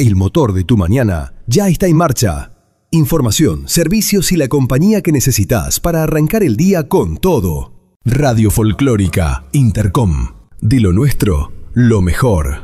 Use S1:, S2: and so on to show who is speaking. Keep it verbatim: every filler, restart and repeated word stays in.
S1: El motor de tu mañana ya está en marcha. Información, servicios y la compañía que necesitas para arrancar el día con todo. Radio Folclórica Intercom. De lo nuestro, lo mejor.